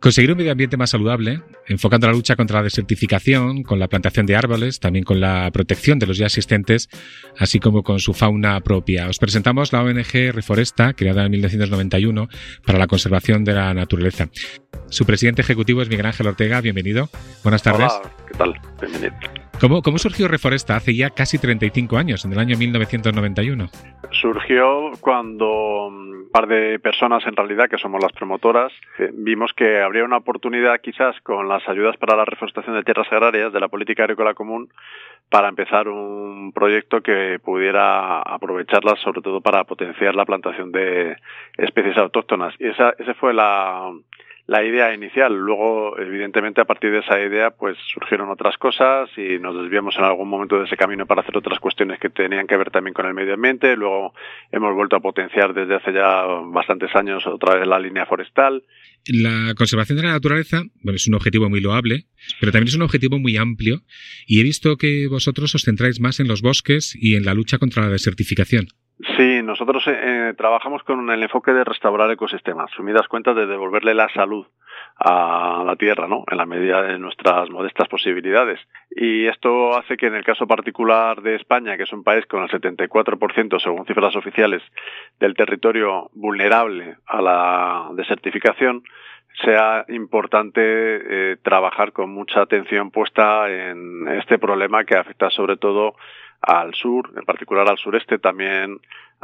Conseguir un medio ambiente más saludable, enfocando la lucha contra la desertificación, con la plantación de árboles, también con la protección de los ya existentes, así como con su fauna propia. Os presentamos la ONG Reforesta, creada en 1991 para la conservación de la naturaleza. Su presidente ejecutivo es Miguel Ángel Ortega. Bienvenido. Buenas tardes. Hola, ¿qué tal? Bienvenido. ¿Cómo surgió Reforesta hace ya casi 35 años, en el año 1991? Surgió cuando un par de personas, en realidad, que somos las promotoras, vimos que habría una oportunidad quizás con las ayudas para la reforestación de tierras agrarias de la Política Agrícola Común para empezar un proyecto que pudiera aprovecharlas sobre todo para potenciar la plantación de especies autóctonas. Y esa fue la idea inicial. Luego, evidentemente, a partir de esa idea, pues surgieron otras cosas y nos desviamos en algún momento de ese camino para hacer otras cuestiones que tenían que ver también con el medio ambiente. Luego hemos vuelto a potenciar desde hace ya bastantes años otra vez la línea forestal. La conservación de la naturaleza, bueno, es un objetivo muy loable, pero también es un objetivo muy amplio, y he visto que vosotros os centráis más en los bosques y en la lucha contra la desertificación. Sí, nosotros trabajamos con el enfoque de restaurar ecosistemas, sumidas cuentas de devolverle la salud a la tierra, ¿no? En la medida de nuestras modestas posibilidades. Y esto hace que en el caso particular de España, que es un país con el 74%, según cifras oficiales, del territorio vulnerable a la desertificación, sea importante trabajar con mucha atención puesta en este problema que afecta sobre todo al sur, en particular al sureste, también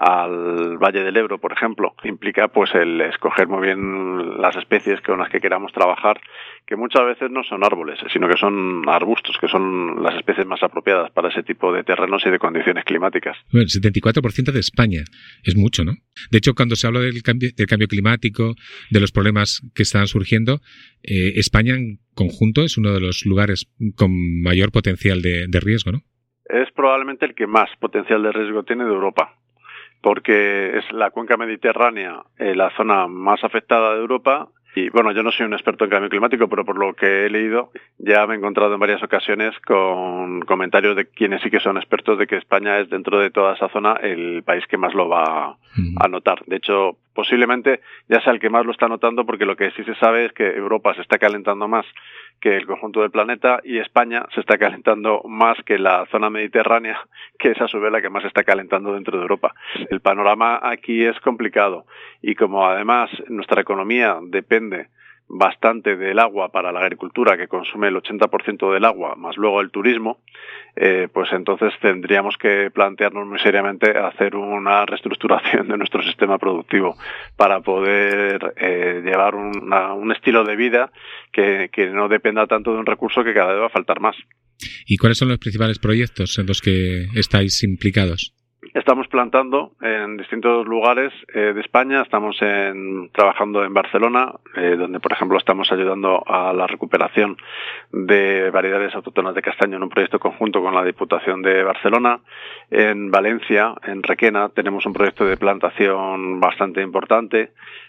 al Valle del Ebro, por ejemplo. Implica pues el escoger muy bien las especies con las que queramos trabajar, que muchas veces no son árboles, sino que son arbustos, que son las especies más apropiadas para ese tipo de terrenos y de condiciones climáticas. Bueno, el 74% de España es mucho, ¿no? De hecho, cuando se habla del cambio climático, de los problemas que están surgiendo, España en conjunto es uno de los lugares con mayor potencial de riesgo, ¿no? Es probablemente el que más potencial de riesgo tiene de Europa, porque es la cuenca mediterránea, la zona más afectada de Europa. Y bueno, yo no soy un experto en cambio climático, pero por lo que he leído ya me he encontrado en varias ocasiones con comentarios de quienes sí que son expertos de que España es, dentro de toda esa zona, el país que más lo va a notar. De hecho, posiblemente ya sea el que más lo está notando, porque lo que sí se sabe es que Europa se está calentando más que el conjunto del planeta y España se está calentando más que la zona mediterránea, que es a su vez la que más se está calentando dentro de Europa. El panorama aquí es complicado y como además nuestra economía depende bastante del agua para la agricultura, que consume el 80% del agua, más luego el turismo, pues entonces tendríamos que plantearnos muy seriamente hacer una reestructuración de nuestro sistema productivo para poder llevar un estilo de vida que no dependa tanto de un recurso que cada vez va a faltar más. ¿Y cuáles son los principales proyectos en los que estáis implicados? Estamos plantando en distintos lugares de España. Estamos trabajando en Barcelona, donde, por ejemplo, estamos ayudando a la recuperación de variedades autóctonas de castaño en un proyecto conjunto con la Diputación de Barcelona. En Valencia, en Requena, tenemos un proyecto de plantación bastante importante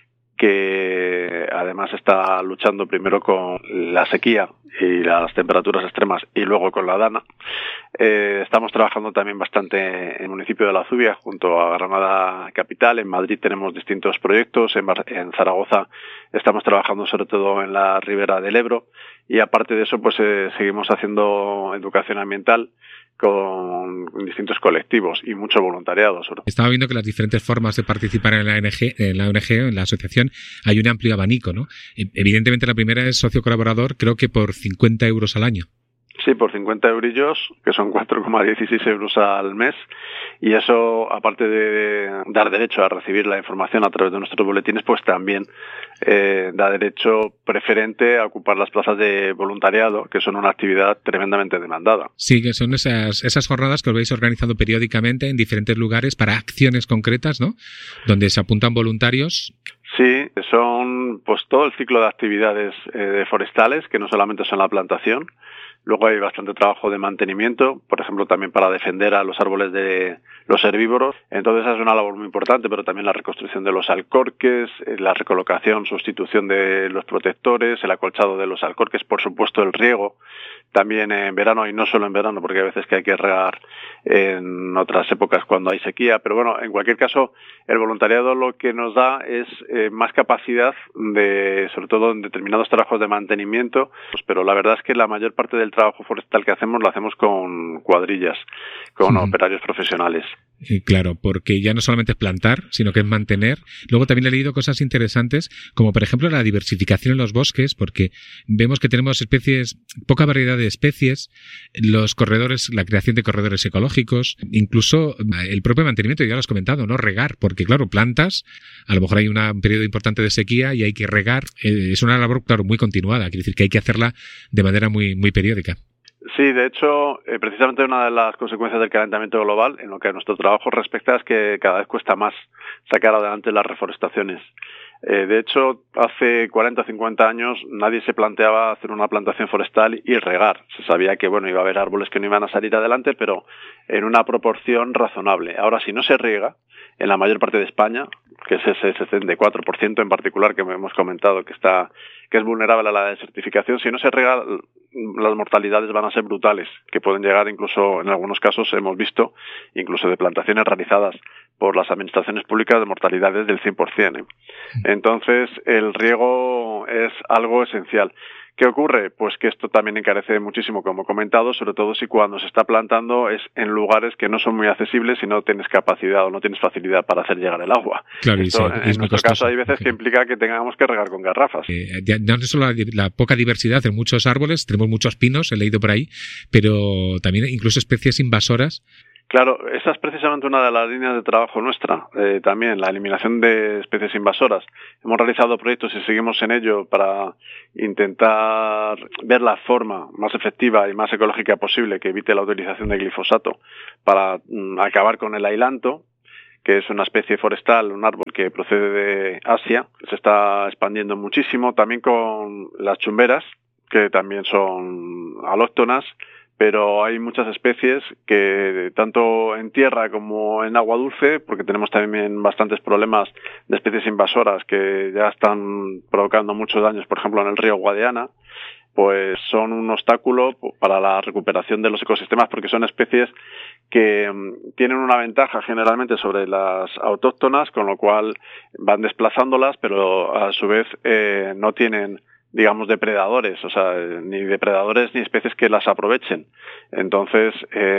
que además está luchando primero con la sequía y las temperaturas extremas y luego con la dana. Estamos trabajando también bastante en el municipio de La Zubia junto a Granada Capital. En Madrid tenemos distintos proyectos. En Zaragoza estamos trabajando sobre todo en la ribera del Ebro y aparte de eso pues seguimos haciendo educación ambiental con distintos colectivos y mucho voluntariado. Estaba viendo que las diferentes formas de participar en la ONG, en la asociación, hay un amplio abanico, ¿no? Evidentemente la primera es socio colaborador, creo que por 50 euros al año. Sí, por 50 eurillos, que son 4,16 euros al mes, y eso, aparte de dar derecho a recibir la información a través de nuestros boletines, pues también da derecho preferente a ocupar las plazas de voluntariado, que son una actividad tremendamente demandada. Sí, que son esas jornadas que os vais organizando periódicamente en diferentes lugares para acciones concretas, ¿no? Donde se apuntan voluntarios. Sí, son pues todo el ciclo de actividades forestales, que no solamente son la plantación, Luego hay bastante trabajo de mantenimiento, por ejemplo, también para defender a los árboles de los herbívoros. Entonces es una labor muy importante, pero también la reconstrucción de los alcorques, la recolocación, sustitución de los protectores, el acolchado de los alcorques, por supuesto el riego, también en verano y no solo en verano, porque hay veces que hay que regar en otras épocas cuando hay sequía. Pero bueno, en cualquier caso, el voluntariado lo que nos da es más capacidad de, sobre todo en determinados trabajos de mantenimiento, pero la verdad es que la mayor parte del trabajo forestal que hacemos lo hacemos con cuadrillas, con operarios profesionales. Claro, porque ya no solamente es plantar, sino que es mantener. Luego también he leído cosas interesantes, como por ejemplo la diversificación en los bosques, porque vemos que tenemos especies, poca variedad de especies, los corredores, la creación de corredores ecológicos, incluso el propio mantenimiento, ya lo has comentado, ¿no? Regar, porque claro, plantas, a lo mejor hay un periodo importante de sequía y hay que regar. Es una labor, claro, muy continuada, quiere decir que hay que hacerla de manera muy, muy periódica. Sí, de hecho, precisamente una de las consecuencias del calentamiento global, en lo que a nuestro trabajo respecta, es que cada vez cuesta más sacar adelante las reforestaciones. De hecho, hace 40 o 50 años nadie se planteaba hacer una plantación forestal y regar. Se sabía que, bueno, iba a haber árboles que no iban a salir adelante, pero en una proporción razonable. Ahora, si no se riega, en la mayor parte de España, que es ese 74% en particular que hemos comentado que es vulnerable a la desertificación, si no se riega, las mortalidades van a ser brutales, que pueden llegar incluso, en algunos casos hemos visto, incluso de plantaciones realizadas por las administraciones públicas, de mortalidades del 100%. Entonces, el riego es algo esencial. ¿Qué ocurre? Pues que esto también encarece muchísimo, como he comentado, sobre todo si cuando se está plantando es en lugares que no son muy accesibles y no tienes capacidad o no tienes facilidad para hacer llegar el agua. Claro, esto, en nuestro caso hay veces que implica que tengamos que regar con garrafas. No solo la poca diversidad en muchos árboles, tenemos muchos pinos, he leído por ahí, pero también incluso especies invasoras. Claro, esa es precisamente una de las líneas de trabajo nuestra, también la eliminación de especies invasoras. Hemos realizado proyectos y seguimos en ello para intentar ver la forma más efectiva y más ecológica posible que evite la utilización de glifosato para acabar con el ailanto, que es una especie forestal, un árbol que procede de Asia, se está expandiendo muchísimo, también con las chumberas, que también son alóctonas, pero hay muchas especies que tanto en tierra como en agua dulce, porque tenemos también bastantes problemas de especies invasoras que ya están provocando muchos daños, por ejemplo en el río Guadiana, pues son un obstáculo para la recuperación de los ecosistemas porque son especies que tienen una ventaja generalmente sobre las autóctonas, con lo cual van desplazándolas, pero a su vez no tienen, digamos, depredadores, o sea, ni depredadores ni especies que las aprovechen. Entonces,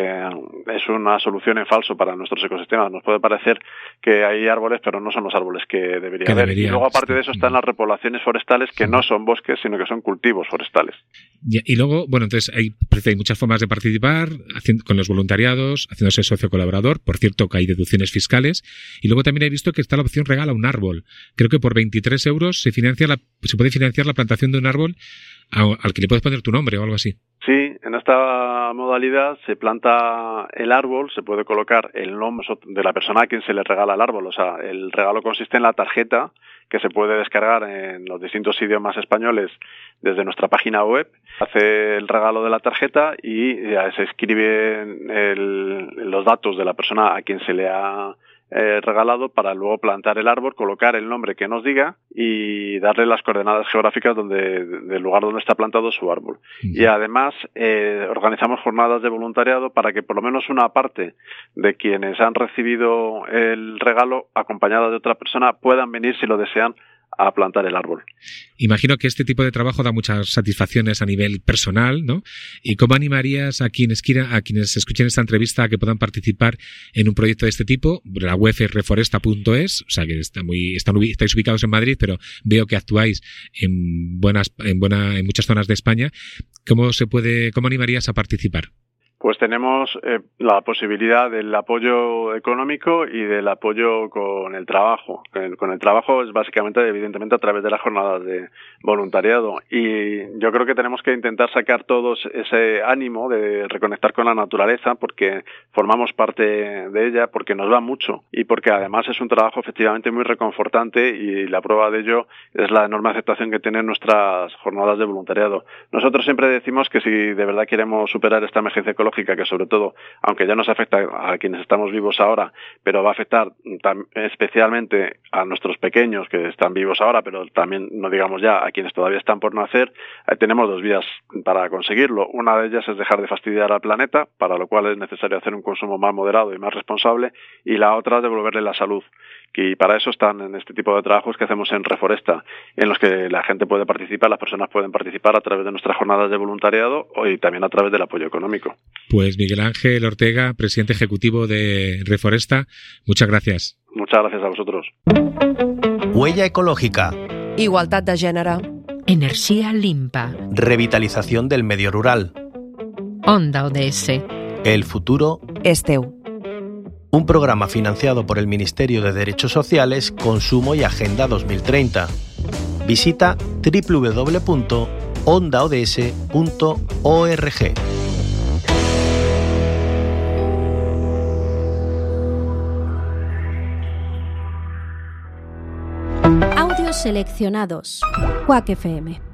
es una solución en falso para nuestros ecosistemas. Nos puede parecer que hay árboles, pero no son los árboles que debería haber. Y luego, aparte de eso, están las repoblaciones forestales, que no son bosques, sino que son cultivos forestales. Y luego, bueno, entonces hay muchas formas de participar, con los voluntariados, haciéndose socio colaborador. Por cierto, que hay deducciones fiscales. Y luego también he visto que está la opción regala un árbol. Creo que por 23 euros se puede financiar la plantación de un árbol al que le puedes poner tu nombre o algo así. Sí, en esta modalidad se planta el árbol, se puede colocar el nombre de la persona a quien se le regala el árbol. O sea, el regalo consiste en la tarjeta que se puede descargar en los distintos idiomas españoles desde nuestra página web. Hace el regalo de la tarjeta y ya se escriben los datos de la persona a quien se le ha regalado para luego plantar el árbol, colocar el nombre que nos diga y darle las coordenadas geográficas del lugar donde está plantado su árbol. Y además organizamos jornadas de voluntariado para que por lo menos una parte de quienes han recibido el regalo acompañada de otra persona puedan venir, si lo desean, a plantar el árbol. Imagino que este tipo de trabajo da muchas satisfacciones a nivel personal, ¿no? ¿Y cómo animarías a quienes escuchen esta entrevista a que puedan participar en un proyecto de este tipo? La web es reforesta.es, o sea que estáis ubicados en Madrid, pero veo que actuáis en muchas zonas de España. ¿Cómo animarías a participar? Pues tenemos la posibilidad del apoyo económico y del apoyo con el trabajo. Con el trabajo es básicamente, evidentemente, a través de las jornadas de voluntariado. Y yo creo que tenemos que intentar sacar todos ese ánimo de reconectar con la naturaleza, porque formamos parte de ella, porque nos da mucho y porque además es un trabajo efectivamente muy reconfortante, y la prueba de ello es la enorme aceptación que tienen nuestras jornadas de voluntariado. Nosotros siempre decimos que si de verdad queremos superar esta emergencia ecológica, que sobre todo, aunque ya nos afecta a quienes estamos vivos ahora, pero va a afectar especialmente a nuestros pequeños que están vivos ahora, pero también, no digamos ya, a quienes todavía están por nacer, tenemos dos vías para conseguirlo. Una de ellas es dejar de fastidiar al planeta, para lo cual es necesario hacer un consumo más moderado y más responsable, y la otra es devolverle la salud. Y para eso están en este tipo de trabajos que hacemos en Reforesta, en los que la gente puede participar, las personas pueden participar a través de nuestras jornadas de voluntariado y también a través del apoyo económico. Pues Miguel Ángel Ortega, presidente ejecutivo de Reforesta, muchas gracias. Muchas gracias a vosotros. Huella ecológica. Igualtat de gènere. Energía limpa. Revitalización del medio rural. Onda ODS. El futuro És teu. Un programa financiado por el Ministerio de Derechos Sociales, Consumo y Agenda 2030. Visita www.ondaods.org. Audios seleccionados. Quack FM.